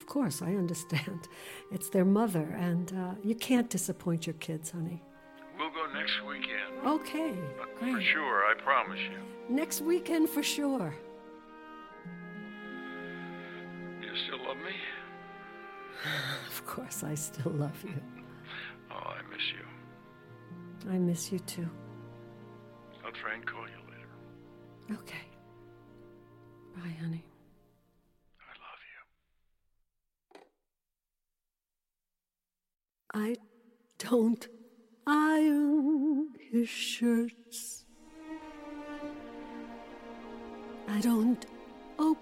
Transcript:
course, I understand. It's their mother, and you can't disappoint your kids, honey. We'll go next weekend. Okay, great. For sure, I promise you. Next weekend for sure. You still love me? Of course, I still love you. Oh, I miss you. I miss you too. I'll try and call you later. Okay. Bye, honey. I love you. I don't iron his shirts. I don't